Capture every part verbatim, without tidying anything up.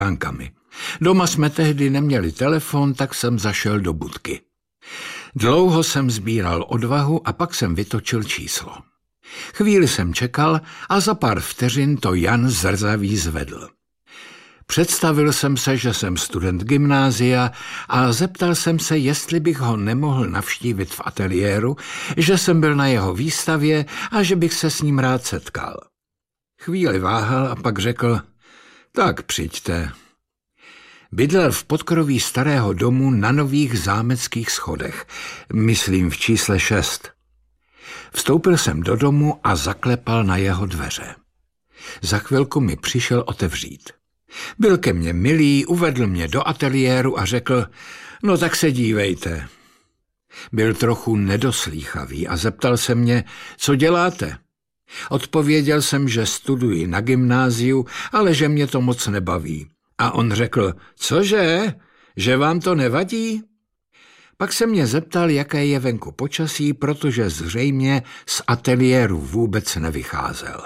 stránkami. Doma jsme tehdy neměli telefon, tak jsem zašel do budky. Dlouho jsem sbíral odvahu a pak jsem vytočil číslo. Chvíli jsem čekal a za pár vteřin to Jan Zrzavý zvedl. Představil jsem se, že jsem student gymnázia a zeptal jsem se, jestli bych ho nemohl navštívit v ateliéru, že jsem byl na jeho výstavě a že bych se s ním rád setkal. Chvíli váhal a pak řekl, tak přijďte. Bydlel v podkroví starého domu na Nových Zámeckých schodech, myslím v čísle šest. Vstoupil jsem do domu a zaklepal na jeho dveře. Za chvilku mi přišel otevřít. Byl ke mně milý, uvedl mě do ateliéru a řekl, no tak se dívejte. Byl trochu nedoslýchavý a zeptal se mě, co děláte? Odpověděl jsem, že studuji na gymnáziu, ale že mě to moc nebaví. A on řekl, cože, že vám to nevadí? Pak se mě zeptal, jaké je venku počasí, protože zřejmě z ateliéru vůbec nevycházel.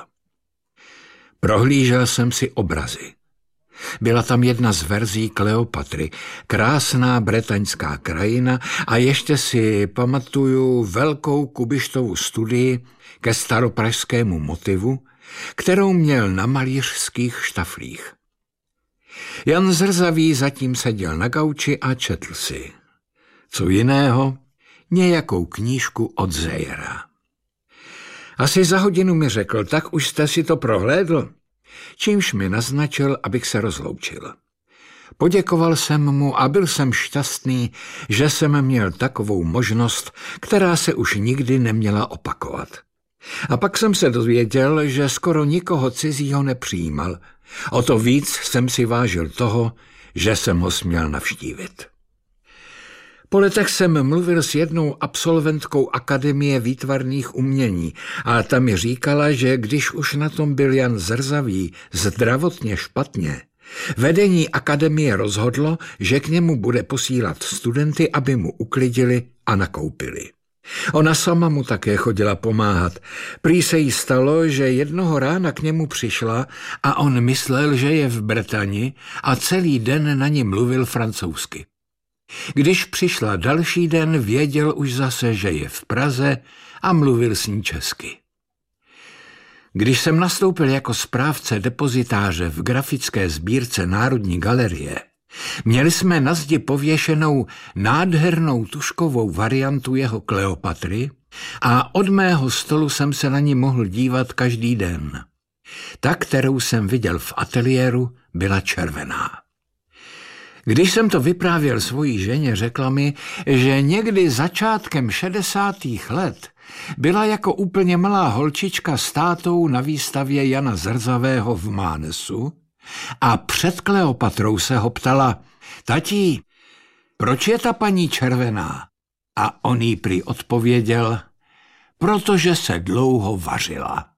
Prohlížel jsem si obrazy. Byla tam jedna z verzí Kleopatry, krásná bretaňská krajina a ještě si pamatuju velkou Kubištovu studii ke staropražskému motivu, kterou měl na malířských štaflích. Jan Zrzavý zatím seděl na gauči a četl si. Co jiného? Nějakou knížku od Zejera. Asi za hodinu mi řekl, tak už jste si to prohlédl? Čímž mi naznačil, abych se rozloučil. Poděkoval jsem mu a byl jsem šťastný, že jsem měl takovou možnost, která se už nikdy neměla opakovat. A pak jsem se dozvěděl, že skoro nikoho cizího nepřijímal. O to víc jsem si vážil toho, že jsem ho směl navštívit. Po letech jsem mluvil s jednou absolventkou Akademie výtvarných umění a ta mi říkala, že když už na tom byl Jan Zrzavý zdravotně špatně, vedení akademie rozhodlo, že k němu bude posílat studenty, aby mu uklidili a nakoupili. Ona sama mu také chodila pomáhat. Prý se jí stalo, že jednoho rána k němu přišla a on myslel, že je v Bretani a celý den na ní mluvil francouzsky. Když přišla další den, věděl už zase, že je v Praze a mluvil s ní česky. Když jsem nastoupil jako správce depozitáře v grafické sbírce Národní galerie, měli jsme na zdi pověšenou nádhernou tuškovou variantu jeho Kleopatry a od mého stolu jsem se na ní mohl dívat každý den. Ta, kterou jsem viděl v ateliéru, byla červená. Když jsem to vyprávěl svojí ženě, řekla mi, že někdy začátkem šedesátých let byla jako úplně malá holčička s tátou na výstavě Jana Zrzavého v Mánesu a před Kleopatrou se ho ptala, tatí, proč je ta paní červená? A on jí prý odpověděl, protože se dlouho vařila.